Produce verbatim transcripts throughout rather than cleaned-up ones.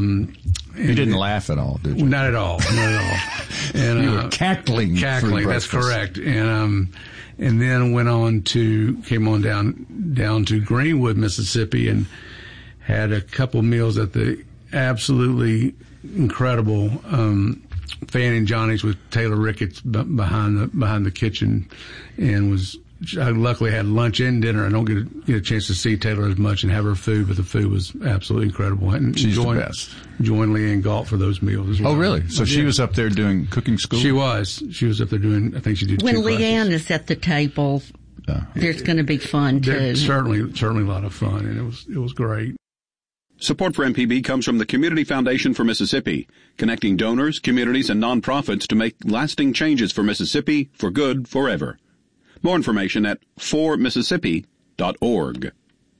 Um, you didn't and, laugh at all, did you? Not at all. Not at all. And, you uh, were cackling. Cackling. That's correct. And um, and then went on to came on down down to Greenwood, Mississippi, and had a couple meals at the absolutely incredible um, Fan and Johnny's with Taylor Ricketts b- behind the behind the kitchen, and was I luckily had lunch and dinner. I don't get a, get a chance to see Taylor as much and have her food, but the food was absolutely incredible. And she's joined, the best. Joined Leanne Galt for those meals as well. Oh, really? So yeah. she was up there doing cooking school? She was. She was up there doing, I think she did When two Leanne classes. is at the table, uh, there's going to be fun, too. There, certainly, certainly a lot of fun, and it was, it was great. Support for M P B comes from the Community Foundation for Mississippi, connecting donors, communities, and nonprofits to make lasting changes for Mississippi for good forever. More information at for mississippi dot org.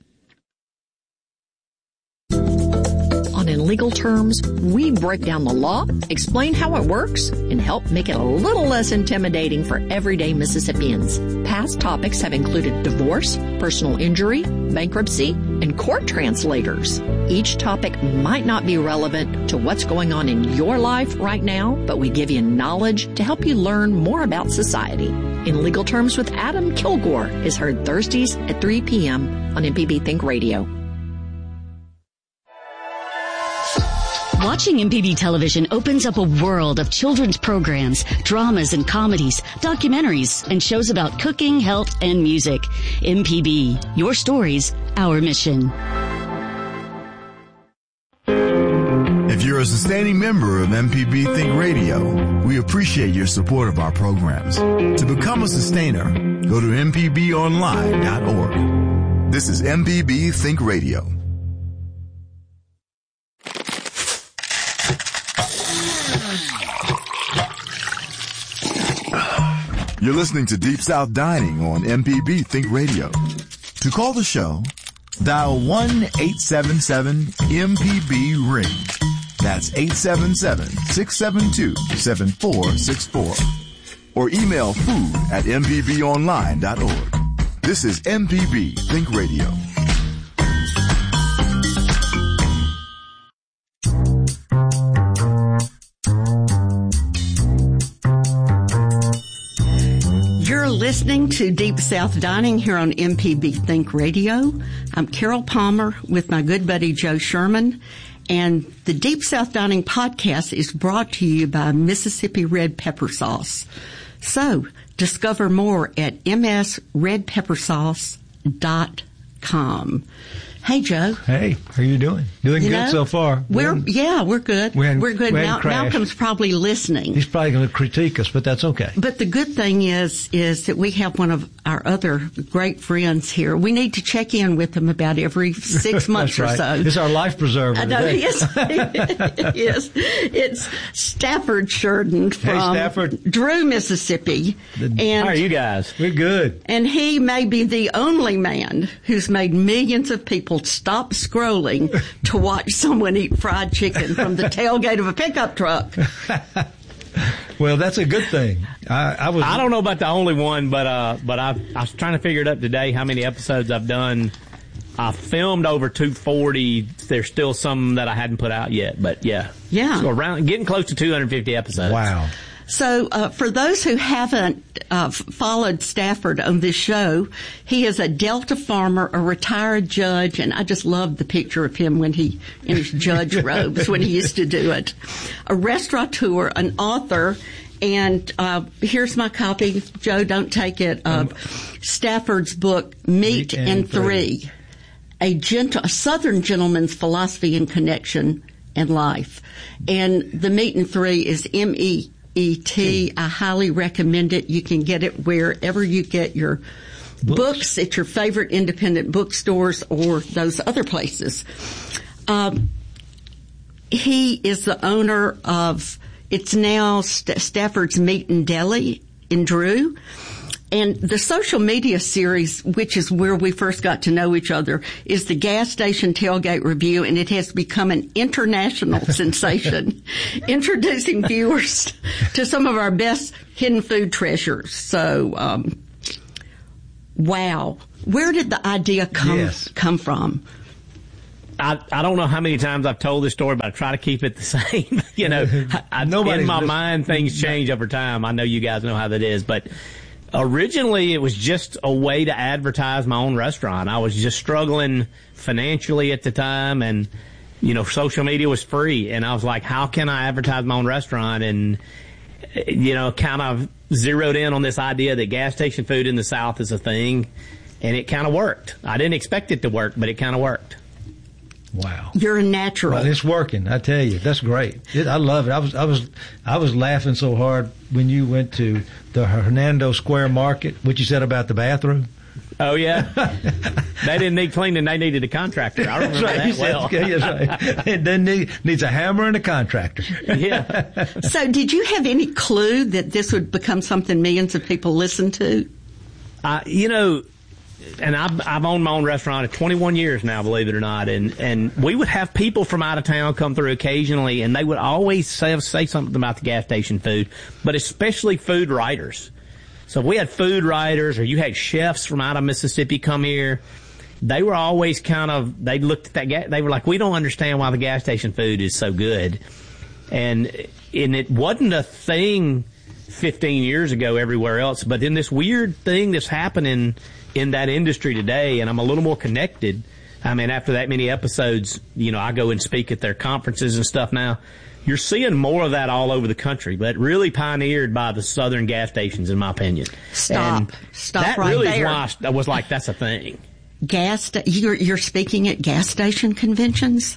On In Legal Terms, we break down the law, explain how it works, and help make it a little less intimidating for everyday Mississippians. Past topics have included divorce, personal injury, bankruptcy, and court translators. Each topic might not be relevant to what's going on in your life right now, but we give you knowledge to help you learn more about society. In Legal Terms with Adam Kilgore is heard Thursdays at three p.m. on M P B Think Radio. Watching M P B television opens up a world of children's programs, dramas and comedies, documentaries, and shows about cooking, health, and music. M P B, your stories, our mission. If you're a sustaining member of M P B Think Radio, we appreciate your support of our programs. To become a sustainer, go to m p b online dot org. This is M P B Think Radio. You're listening to Deep South Dining on M P B Think Radio. To call the show, dial one eight seven seven M P B ring. That's eight seven seven, six seven two, seven four six four. Or email food at m p b online dot org. This is M P B Think Radio. You're listening to Deep South Dining here on M P B Think Radio. I'm Carol Palmer with my good buddy Joe Sherman. And the Deep South Dining podcast is brought to you by Mississippi Red Pepper Sauce. So, discover more at m s red pepper sauce dot com. Hey, Joe. Hey, how are you doing? Doing you good know, so far. We're, we're yeah, we're good. We we're good. We Mal- Malcolm's probably listening. He's probably going to critique us, but that's okay. But the good thing is, is that we have one of our other great friends here. We need to check in with him about every six months That's right. or so. It's our life preserver I know, today. yes, yes. It's Stafford Sheridan from Hey, Stafford. Drew, Mississippi. And how are you guys? We're good. And he may be the only man who's made millions of people stop scrolling to watch someone eat fried chicken from the tailgate of a pickup truck. Well, that's a good thing. I, I was. I don't know about the only one, but uh, but I I was trying to figure it up today how many episodes I've done. I filmed over two forty. There's still some that I hadn't put out yet, but yeah, yeah, so around getting close to two hundred fifty episodes. Wow. So, uh, for those who haven't uh, followed Stafford on this show, he is a Delta farmer, a retired judge, and I just love the picture of him when he, in his judge robes, when he used to do it. A restaurateur, an author, and uh, here's my copy. Joe, don't take it. Of Stafford's book, Meat, Meat and, and Three. Three. A, gentle, a Southern gentleman's philosophy and connection and life. And the Meat and Three is M E E T. I highly recommend it. You can get it wherever you get your books, books at your favorite independent bookstores or those other places. Um, he is the owner of, it's now St- Stafford's Meat and Deli in Drew. And the social media series, which is where we first got to know each other, is the Gas Station Tailgate Review, and it has become an international sensation, introducing viewers to some of our best hidden food treasures. So, um, wow. Where did the idea come yes. come from? I, I don't know how many times I've told this story, but I try to keep it the same. you know, I, Nobody's in my just, mind, things change over time. I know you guys know how that is, but originally it was just a way to advertise my own restaurant. I was just struggling financially at the time, and, you know, social media was free, and I was like, how can I advertise my own restaurant? And, you know, kind of zeroed in on this idea that gas station food in the South is a thing, and it kind of worked. I didn't expect it to work, but it kind of worked. Wow. You're a natural. Well, it's working. I tell you, that's great. It, I love it. I was, I was, I was laughing so hard when you went to the Hernando Square Market. What you said about the bathroom. Oh yeah, they didn't need cleaning. They needed a contractor. I remember that's right. that well. That's right. It then need, needs a hammer and a contractor. Yeah. So, did you have any clue that this would become something millions of people listen to? Uh, you know. And I've, I've owned my own restaurant for twenty-one years now, believe it or not. And, and we would have people from out of town come through occasionally, and they would always say, say something about the gas station food, but especially food writers. So if we had food writers or you had chefs from out of Mississippi come here, they were always kind of, they looked at that gas, they were like, we don't understand why the gas station food is so good. And, and it wasn't a thing fifteen years ago everywhere else, but then this weird thing that's happening in that industry today, and I'm a little more connected. I mean, after that many episodes, you know, I go and speak at their conferences and stuff now. You're seeing more of that all over the country, but really pioneered by the southern gas stations, in my opinion. Stop. And Stop that right really there. is why I was like, that's a thing. Gas, sta- you're, you're speaking at gas station conventions?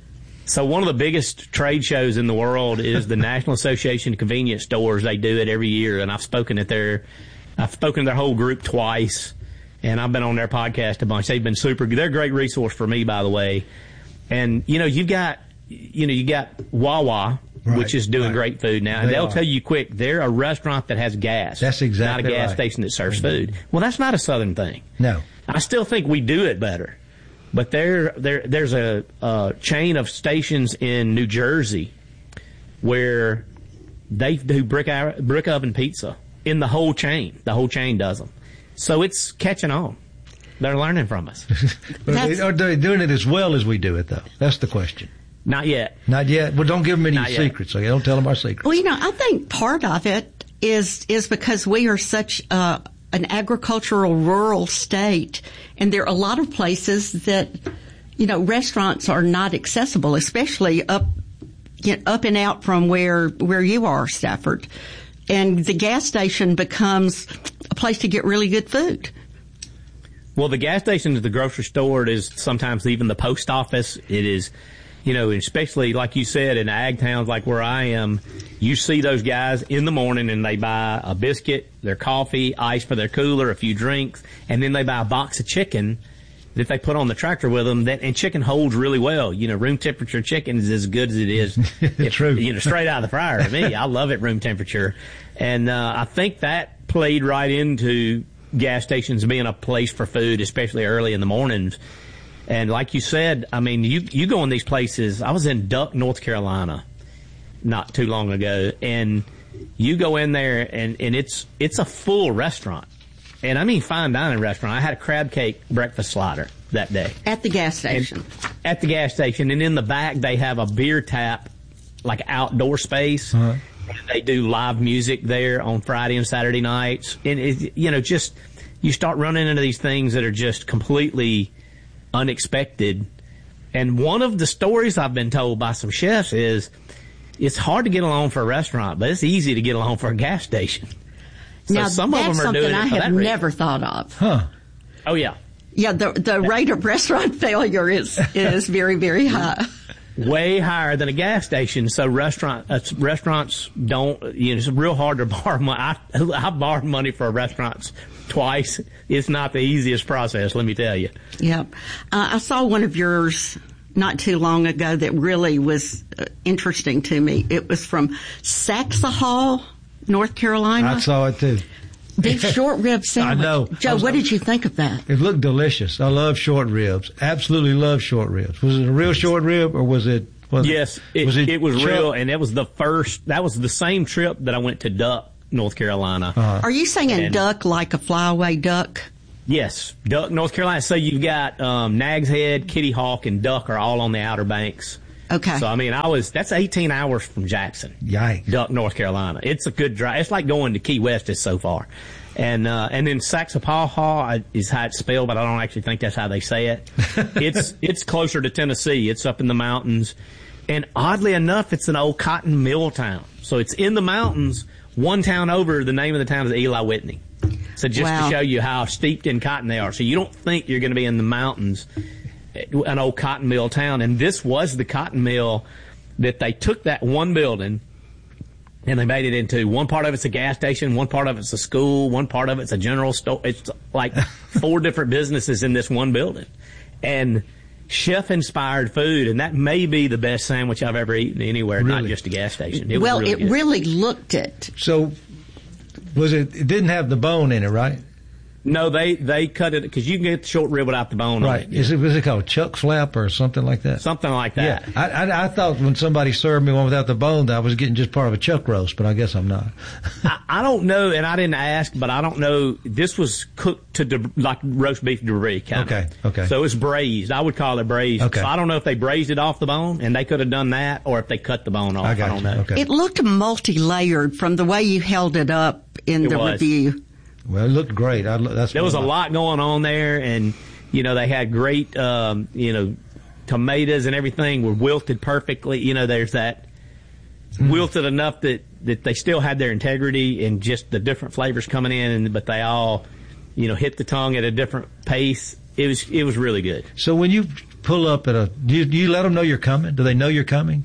So one of the biggest trade shows in the world is the National Association of Convenience Stores. They do it every year, and I've spoken at their, I've spoken to their whole group twice. And I've been on their podcast a bunch. They've been super good. They're a great resource for me, by the way. And, you know, you've got, you know, you got Wawa, right, which is doing right. great food now. And they they'll are. tell you quick, they're a restaurant that has gas. That's exactly Not a gas right. station that serves mm-hmm. food. Well, that's not a Southern thing. No. I still think we do it better. But there, there, there's a, a chain of stations in New Jersey where they do brick, brick oven pizza in the whole chain. The whole chain does them. So it's catching on. They're learning from us. But are they doing it as well as we do it, though? That's the question. Not yet. Not yet? Well, don't give them any Not secrets. Yet. Okay? Don't tell them our secrets. Well, you know, I think part of it is is because we are such uh, an agricultural rural state, and there are a lot of places that, you know, restaurants are not accessible, especially up you know, up and out from where where you are, Stafford. And the gas station becomes a place to get really good food. Well, the gas station is the grocery store. It is sometimes even the post office. It is, you know, especially like you said, in ag towns like where I am, you see those guys in the morning and they buy a biscuit, their coffee, ice for their cooler, a few drinks, and then they buy a box of chicken that they put on the tractor with them. That, and chicken holds really well. You know, room temperature chicken is as good as it is. if, True. You know, straight out of the fryer to me. I love it room temperature. And, uh, I think that played right into gas stations being a place for food, especially early in the mornings. And like you said, I mean, you, you go in these places. I was in Duck, North Carolina not too long ago, and you go in there and, and it's, it's a full restaurant. And I mean fine dining restaurant. I had a crab cake breakfast slider that day. At the gas station. And at the gas station. And in the back they have a beer tap, like outdoor space. Uh-huh. And they do live music there on Friday and Saturday nights. And it, you know, just, you start running into these things that are just completely unexpected. And one of the stories I've been told by some chefs is it's hard to get along for a restaurant, but it's easy to get along for a gas station. So now, some that's of them are something doing I it for have that reason. never thought of. Huh. Oh, yeah. Yeah, the the rate of restaurant failure is is very, very high. Way higher than a gas station. So restaurant uh, restaurants don't, you know, it's real hard to borrow money. I, I borrowed money for restaurants twice. It's not the easiest process, let me tell you. Yep. Uh, I saw one of yours not too long ago that really was uh, interesting to me. It was from Saxahall, North Carolina. I saw it too. Beef short rib sandwich. I know. Joe, I was, what did you think of that? It looked delicious. I love short ribs. Absolutely love short ribs. Was it a real short rib or was it? Was yes, it, was it, it was chuck? real, and that was the first. That was the same trip that I went to Duck, North Carolina. Uh-huh. Are you saying and, duck like a flyaway duck? Yes, Duck, North Carolina. So you've got um, Nags Head, Kitty Hawk, and Duck are all on the Outer Banks. Okay. So I mean, I was that's eighteen hours from Jackson. Yikes. Duck, North Carolina. It's a good drive. It's like going to Key West is so far. And uh, and then Saxapahaw is how it's spelled, but I don't actually think that's how they say it. It's it's closer to Tennessee. It's up in the mountains. And oddly enough, it's an old cotton mill town. So it's in the mountains. One town over, the name of the town is Eli Whitney. So just Wow. to show you how steeped in cotton they are. So you don't think you're going to be in the mountains, an old cotton mill town. And this was the cotton mill that they took that one building and they made it into one part of it's a gas station, one part of it's a school, one part of it's a general store. It's like four different businesses in this one building. And chef-inspired food, and that may be the best sandwich I've ever eaten anywhere, not Really? just a gas station. It well, was really it good. really looked it. So, was it? It didn't have the bone in it, right? No, they, they cut it, because you can get the short rib without the bone Right. on it. Is it was it called chuck flap or something like that? Something like that. Yeah. I, I I thought when somebody served me one without the bone that I was getting just part of a chuck roast, but I guess I'm not. I, I don't know, and I didn't ask, but I don't know. This was cooked to de- like roast beef debris, kind Okay, of. okay. So it was braised. I would call it braised. Okay. So I don't know if they braised it off the bone, and they could have done that, or if they cut the bone off. I I, got don't you. know. Okay. It looked multi-layered from the way you held it up in It the was. review. Well, it looked great. I, that's There was a what I- lot going on there, and you know they had great, um, you know, tomatoes and everything were wilted perfectly. You know, there's that Mm. wilted enough that that they still had their integrity and just the different flavors coming in, and but they all, you know, hit the tongue at a different pace. It was it was really good. So when you pull up at a, do you, do you let them know you're coming? Do they know you're coming?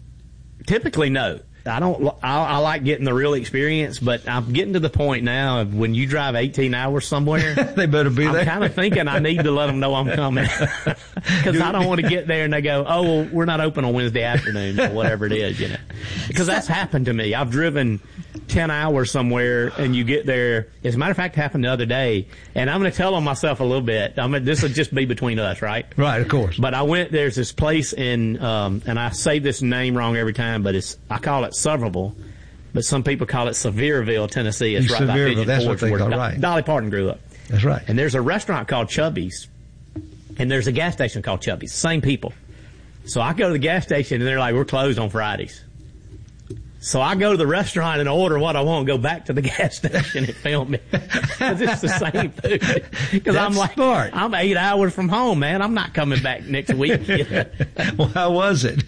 Typically, no. I don't. I, I like getting the real experience, but I'm getting to the point now of when you drive eighteen hours somewhere, They better be I'm there. kind of thinking I need to let them know I'm coming because I don't want to get there and they go, "Oh, well, we're not open on Wednesday afternoons or whatever it is," you know. Because that's happened to me. I've driven ten hours somewhere and you get there. As a matter of fact, it happened the other day, and I'm going to tell on myself a little bit. I mean, this will just be between us, right? Right, of course. But I went, there's this place in, um, and I say this name wrong every time, but it's, I call it Severable, but some people call it Sevierville, Tennessee. It's right by Sevierville, Pigeon that's what Forge they where call- Do- right. Dolly Parton grew up. That's right. And there's a restaurant called Chubby's, and there's a gas station called Chubby's. Same people. So I go to the gas station, and they're like, we're closed on Fridays. So I go to the restaurant and order what I want, go back to the gas station and film it. Because it's the same food. Because I'm That's like, smart. I'm eight hours from home, man. I'm not coming back next week. Well, how was it?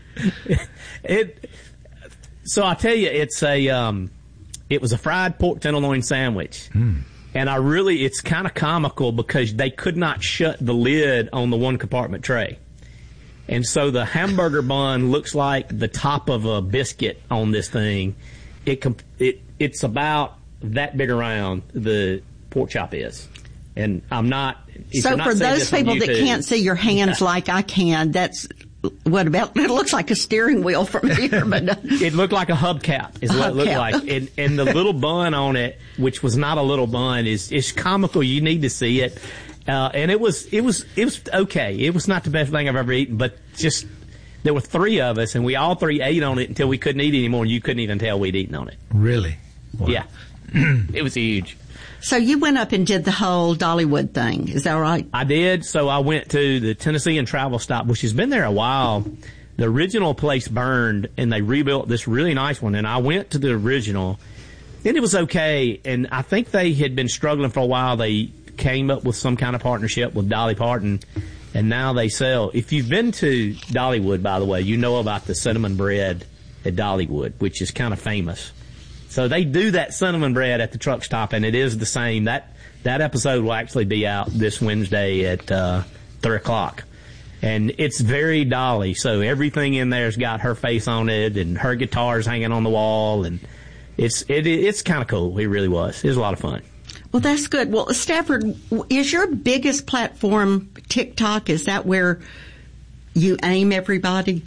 It. So I tell you, it's a, um, it was a fried pork tenderloin sandwich. Mm. And I really, it's kind of comical because they could not shut the lid on the one compartment tray. And so the hamburger bun looks like the top of a biscuit on this thing. It comp- it it's about that big around, the pork chop is. And I'm not. if So you're not for seeing those this on people that YouTube- can't see your hands like I can, that's what about? It looks like a steering wheel from here, but uh, It looked like a hubcap is what it looked Hubcap. like. And, and the little bun on it, which was not a little bun, is, is comical. You need to see it. Uh, and it was, it was, it was okay. It was not the best thing I've ever eaten, but just, there were three of us and we all three ate on it until we couldn't eat anymore and you couldn't even tell we'd eaten on it. Really? Wow. Yeah. It was huge. so you went up and did the whole Dollywood thing. Is that right? I did. So I went to the Tennessee and Travel Stop, which has been there a while. The original place burned and they rebuilt this really nice one. And I went to the original and it was okay. And I think they had been struggling for a while. They came up with some kind of partnership with Dolly Parton and now they sell. If you've been to Dollywood, by the way, you know about the cinnamon bread at Dollywood, which is kind of famous. So they do that cinnamon bread at the truck stop, and it is the same. That that episode will actually be out this Wednesday at uh, three o'clock. And it's very Dolly, so everything in there's got her face on it, and her guitar's hanging on the wall, and it's it it's kind of cool. It really was. It was a lot of fun. Well, that's good. Well, Stafford, is your biggest platform TikTok? Is that where you aim everybody?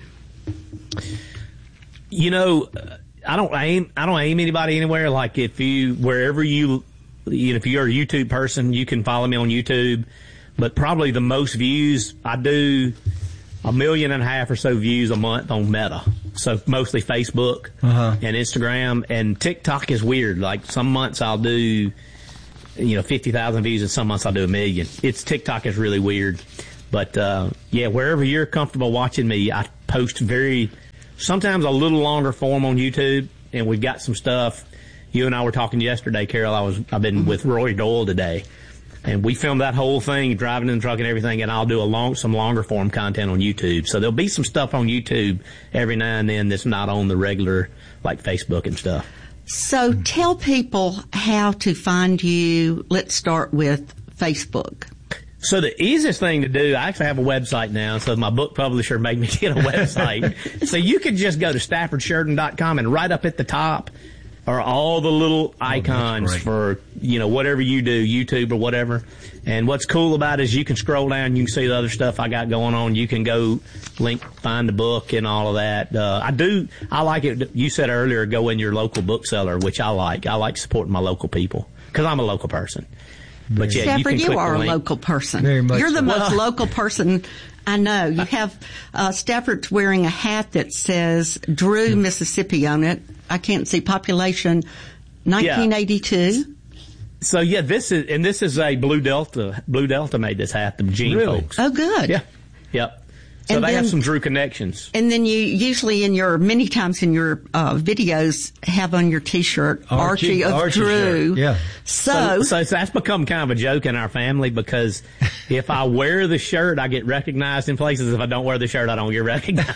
You know, I don't aim. I don't aim anybody anywhere. Like if you, wherever you, you know, if you're a YouTube person, you can follow me on YouTube. But probably the most views I do, a million and a half or so views a month on Meta. So mostly Facebook Uh-huh. and Instagram, and TikTok is weird. Like some months I'll do you know, fifty thousand views, and some months I'll do a million. It's TikTok is really weird. But, uh, yeah, wherever you're comfortable watching me, I post very, sometimes a little longer form on YouTube, and we've got some stuff. You and I were talking yesterday, Carol. I was, I've been with Roy Doyle today, and we filmed that whole thing, driving in the truck and everything, and I'll do a long, some longer form content on YouTube. So there'll be some stuff on YouTube every now and then that's not on the regular, like Facebook and stuff. So tell people how to find you. Let's start with Facebook. So the easiest thing to do, I actually have a website now, so my book publisher made me get a website. So you can just go to Stafford Sheridan dot com, and right up at the top are all the little icons oh, for, you know, whatever you do, YouTube or whatever. And what's cool about it is you can scroll down, you can see the other stuff I got going on. You can go link, find the book and all of that. Uh, I do, I like it. You said earlier, go in your local bookseller, which I like. I like supporting my local people because I'm a local person. But yeah, Stafford, you, can you are a link. local person. Very much You're the so. most Well, local person I know. You have, uh, Stafford's wearing a hat that says Drew, Mississippi on it. I can't see population nineteen eighty-two. So yeah, this is, and this is a Blue Delta, Blue Delta made this hat, the Gene Really? folks. Oh, good. Yeah. Yep. So And they have then- some Drew connections. And then you usually in your, many times in your uh, videos have on your T-shirt, Archie, Archie- of Archie Drew. shirt, yeah. So, So, so that's become kind of a joke in our family because if I wear the shirt, I get recognized in places. If I don't wear the shirt, I don't get recognized.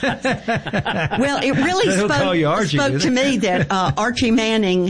well, it really They'll spoke, call you Archie, spoke do to they? me that uh, Archie Manning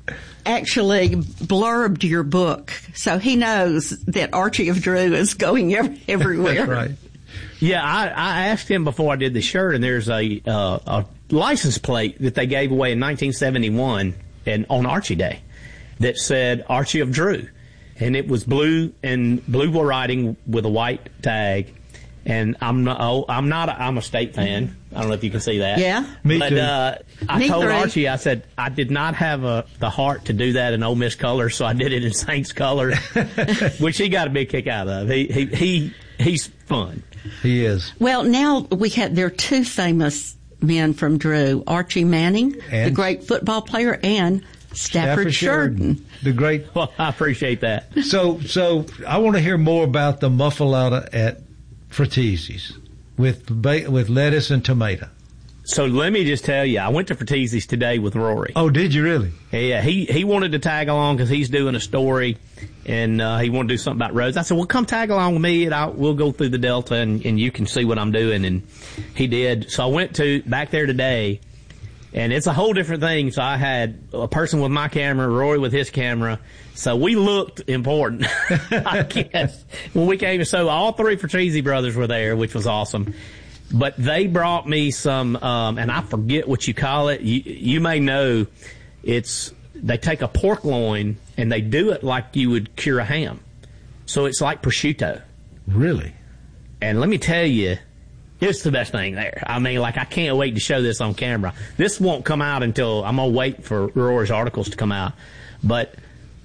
actually blurbed your book. So he knows that Archie of Drew is going ev- everywhere. That's right. Yeah, I, I asked him before I did the shirt, and there's a uh, a license plate that they gave away in nineteen seventy-one and on Archie Day that said Archie of Drew, and it was blue and blue writing with a white tag. And I'm not, oh, I'm not, a, I'm a State fan. I don't know if you can see that. Yeah. Me but, too. Uh, I Me told three. Archie, I said, I did not have a, the heart to do that in Ole Miss colors, so I did it in Saints colors, which he got a big kick out of. He, he, he, he's fun. He is. Well, now we have, there are two famous men from Drew, Archie Manning, the And- great football player, and Stafford, Sheridan. the great. Well, I appreciate that. So, so I want to hear more about the muffalata at Fratese's with ba- with lettuce and tomato. So let me just tell you, I went to Fratese's today with Rory. Oh, did you really? Yeah, he, he wanted to tag along because he's doing a story, and uh, he wanted to do something about roads. I said, well, come tag along with me, and I'll, we'll go through the Delta, and, and you can see what I'm doing. And he did. So I went to back there today, and it's a whole different thing. So I had a person with my camera, Rory with his camera. So we looked important, I guess, when we came. So all three Fratese brothers were there, which was awesome. But they brought me some, um, and I forget what you call it. You, you may know it's, they take a pork loin and they do it like you would cure a ham. So it's like prosciutto. Really? And let me tell you, it's the best thing there. I mean, like, I can't wait to show this on camera. This won't come out until, I'm going to wait for Rory's articles to come out. But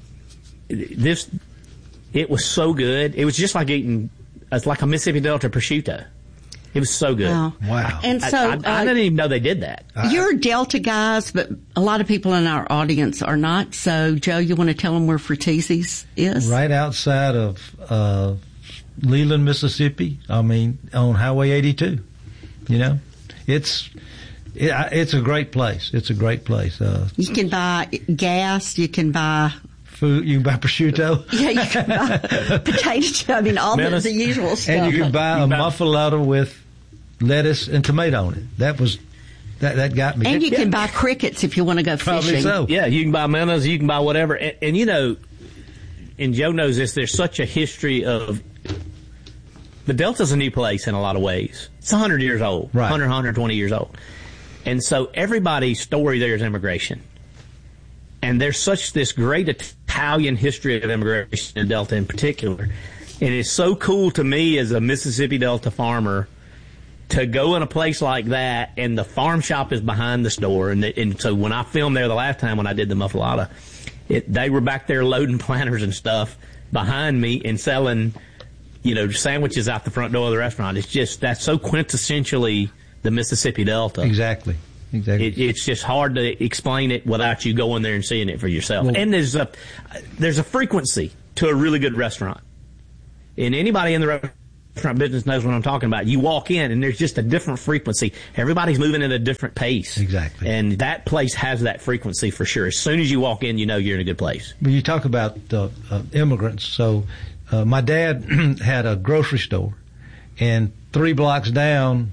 this, it was so good. It was just like eating, it's like a Mississippi Delta prosciutto. It was so good. Wow. Wow. And I, so I, I uh, didn't even know they did that. you're Delta guys, but a lot of people in our audience are not. So, Joe, you want to tell them where Fratese's is? Right outside of uh, Leland, Mississippi. I mean, on Highway eighty-two. You know, it's it, it's a great place. It's a great place. Uh, You can buy gas. You can buy. food. You can buy prosciutto. Yeah, you can buy potato chip. I mean, all the, Menace. the usual stuff. And you can buy You a buy- muffalata with lettuce and tomato on it. That was that that got me. And you Yeah. can buy crickets if you want to go Probably fishing. so. Yeah, you can buy minnows, you can buy whatever. And, and you know, and Joe knows this, there's such a history of, the Delta's a new place in a lot of ways. It's one hundred years old. Right. one hundred, one hundred twenty years old. And so everybody's story there is immigration. And there's such this great Italian history of immigration in Delta in particular. And it's so cool to me as a Mississippi Delta farmer to go in a place like that, and the farm shop is behind the store. And, the, and so when I filmed there the last time when I did the muffalata, it, they were back there loading planters and stuff behind me and selling, you know, sandwiches out the front door of the restaurant. It's just, that's so quintessentially the Mississippi Delta. Exactly. exactly. It, it's just hard to explain it without you going there and seeing it for yourself. Well, and there's a there's a frequency to a really good restaurant. And anybody in the restaurant business knows what I'm talking about. You walk in and there's just a different frequency. Everybody's moving at a different pace. Exactly. And that place has that frequency for sure. As soon as you walk in, you know you're in a good place. When you talk about uh, uh, immigrants, so uh, my dad had a grocery store, and three blocks down,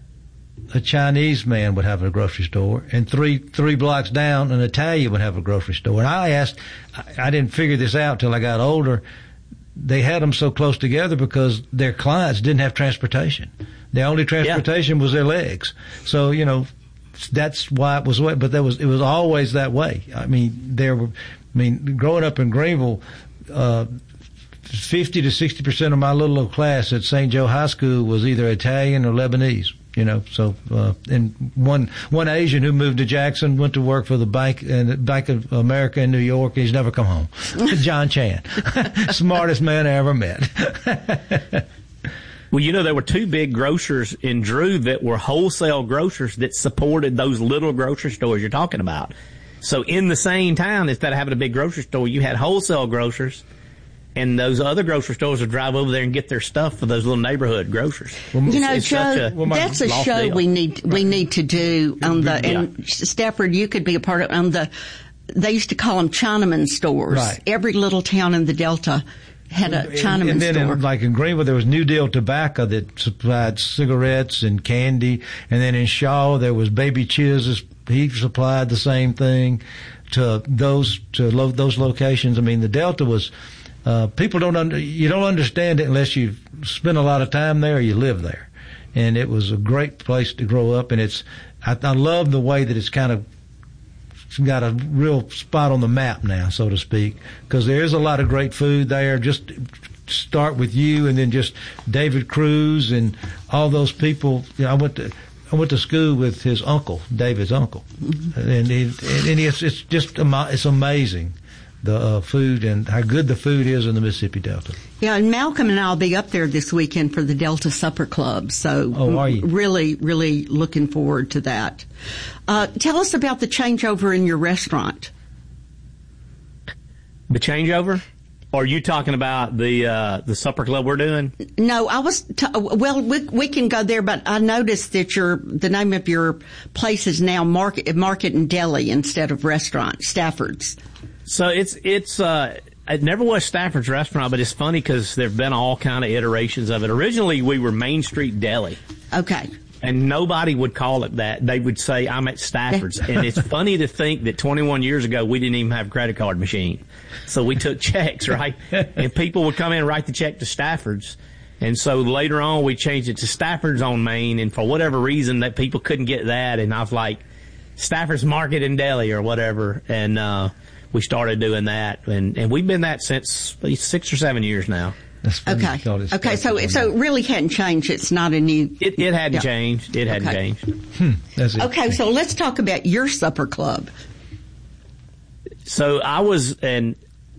a Chinese man would have a grocery store, and three three blocks down, an Italian would have a grocery store. And I asked, I, I didn't figure this out till I got older. They had them so close together because their clients didn't have transportation. Their only transportation yeah. was their legs. So, you know, that's why it was, but that was, it was always that way. I mean, there were, I mean, growing up in Greenville, uh, fifty to sixty percent of my little old class at Saint Joe High School was either Italian or Lebanese. You know, so, uh, and one, one Asian who moved to Jackson went to work for the bank and Bank of America in New York. He's never come home. John Chan. Smartest man I ever met. Well, you know, there were two big grocers in Drew that were wholesale grocers that supported those little grocery stores you're talking about. So in the same town, instead of having a big grocery store, you had wholesale grocers. And those other grocery stores would drive over there and get their stuff for those little neighborhood grocers. You know, it's Joe, a, well, that's a show deal. we need we need to do on the. Yeah. And Stafford, you could be a part of on the. They used to call them Chinaman stores. Right. Every little town in the Delta had a Chinaman and, and then store. In, like in Greenville, there was New Deal Tobacco that supplied cigarettes and candy, and then in Shaw there was Baby Chiz's. He supplied the same thing to those to lo- those locations. I mean, the Delta was. Uh, people don't under, you don't understand it unless you've spent a lot of time there or you live there. And it was a great place to grow up, and it's, I, I love the way that it's kind of it's got a real spot on the map now, so to speak, because there is a lot of great food there. Just start with you and then just David Cruz and all those people. You know, I went to, I went to school with his uncle, David's uncle. Mm-hmm. And, he, and it's, it's just, it's amazing. The uh, food and how good the food is in the Mississippi Delta. Yeah, and Malcolm and I will be up there this weekend for the Delta Supper Club. So oh, are you? really, really looking forward to that. Uh, tell us about the changeover in your restaurant. The changeover? Or are you talking about the uh, the supper club we're doing? No, I was. T- well, we we can go there, but I noticed that your the name of your place is now Market Market and Deli instead of restaurant, Stafford's. So it's it's uh it never was Stafford's Restaurant, but it's funny because there've been all kind of iterations of it. Originally, we were Main Street Deli. Okay. And nobody would call it that. They would say, I'm at Stafford's. And it's funny to think that twenty-one years ago, we didn't even have a credit card machine. So we took checks, right? And people would come in and write the check to Stafford's. And so later on, we changed it to Stafford's on Main. And for whatever reason, that people couldn't get that. And I was like, Stafford's Market and Deli or whatever. And, uh, we started doing that, and, and we've been that since six or seven years now. Okay. Okay. So it, so it really hadn't changed. It's not a new. It, it hadn't yeah. changed. It hadn't okay. changed. Hmm. That's it. Okay. So let's talk about your supper club. So I was, and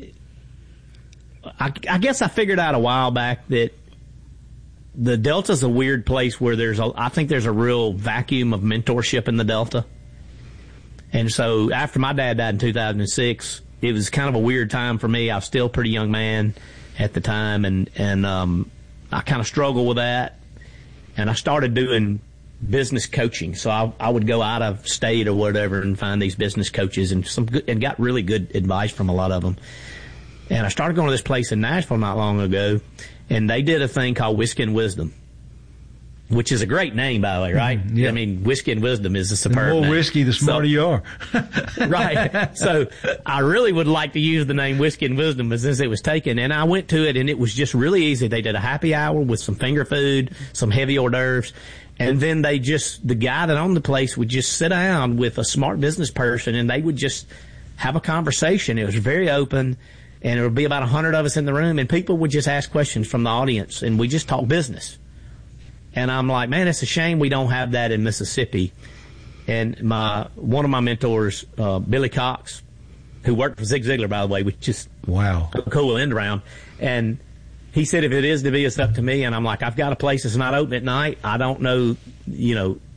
I, I guess I figured out a while back that the Delta's a weird place where there's a, I think there's a real vacuum of mentorship in the Delta. And so after my dad died in two thousand six, it was kind of a weird time for me. I was still a pretty young man at the time, and, and um, I kind of struggled with that. And I started doing business coaching. So I, I would go out of state or whatever and find these business coaches and some good, and got really good advice from a lot of them. And I started going to this place in Nashville not long ago, and they did a thing called Whiskey and Wisdom. Which is a great name, by the way, right? Mm, yeah. I mean, Whiskey and Wisdom is a superb The more name. whiskey, the smarter so, you are. Right. So I really would like to use the name Whiskey and Wisdom since it was taken. And I went to it, and it was just really easy. They did a happy hour with some finger food, some heavy hors d'oeuvres. And then they just, the guy that owned the place would just sit down with a smart business person, and they would just have a conversation. It was very open, and there would be about a hundred of us in the room, and people would just ask questions from the audience, and we just talk business. And I'm like, man, it's a shame we don't have that in Mississippi. And my one of my mentors, uh, Billy Cox, who worked for Zig Ziglar, by the way, which is wow, cool end around. And he said, if it is to be, it's up to me. And I'm like, I've got a place that's not open at night. I don't know, you know,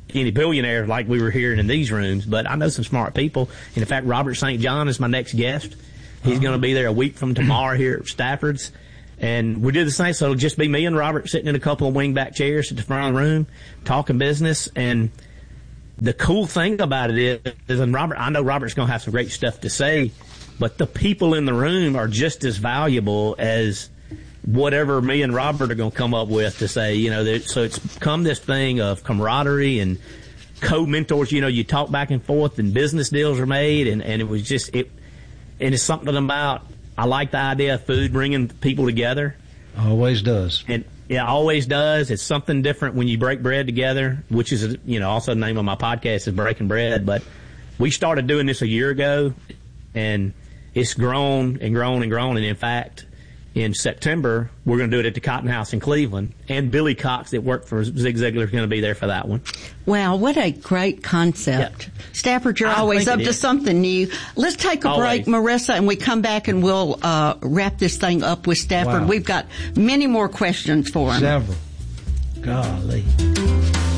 any billionaires like we were hearing in these rooms, but I know some smart people. And in fact, Robert Saint John is my next guest. He's uh-huh. going to be there a week from tomorrow here at Stafford's. And we do the same, so it'll just be me and Robert sitting in a couple of wingback chairs at the front of the room, talking business. And the cool thing about it is, is and Robert, I know Robert's going to have some great stuff to say, but the people in the room are just as valuable as whatever me and Robert are going to come up with to say, you know, that, so it's become this thing of camaraderie and co-mentors. You know, you talk back and forth and business deals are made, and, and it was just, it, and it's something about, I like the idea of food bringing people together. Always does. And it always does. It's something different when you break bread together, which is, you know, also the name of my podcast is Breaking Bread. But we started doing this a year ago, and it's grown and grown and grown. And in fact, in September, we're going to do it at the Cotton House in Cleveland. And Billy Cox, that worked for Zig Ziglar, is going to be there for that one. Wow, what a great concept. Yeah. Stafford, you're I always up to is. something new. Let's take a Always. break, Marissa, and we come back and we'll uh, wrap this thing up with Stafford. Wow. We've got many more questions for him. Several. Golly.